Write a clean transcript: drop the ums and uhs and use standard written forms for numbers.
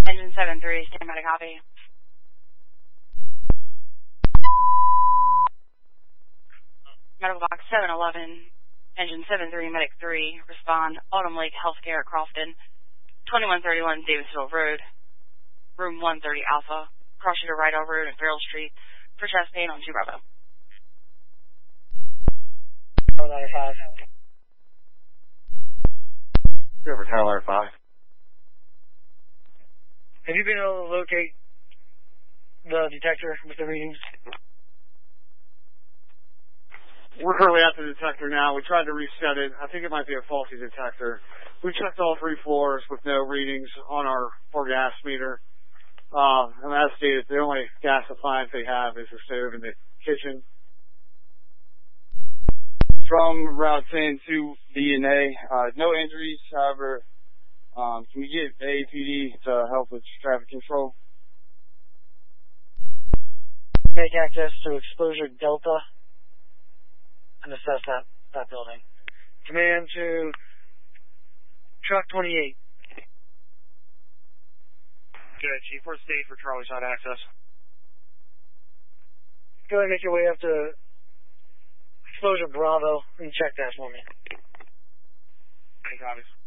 Engine 7-3, stand by to copy. Medical box 711, Engine 7-3, Medic 3, respond, Autumn Lake Healthcare at Crofton, 2131 Davisville Road, room 130 Alpha, cross to right over at Farrell Street, for chest pain on 2 Bravo. Tower 5. River Tower 5. Have you been able to locate the detector with the readings? We're currently at the detector now. We tried to reset it. I think it might be a faulty detector. We checked all 3 floors with no readings on our 4-gas meter. And as stated, the only gas appliance they have is the stove in the kitchen. From Route 10 to DNA, no injuries, however, can we get APD to help with traffic control? Make access to exposure Delta and assess that building. Command to truck 28. Good, Chief. We're staying for Charlie side access. Go ahead and make your way up to exposure Bravo and check that for me. Any copies?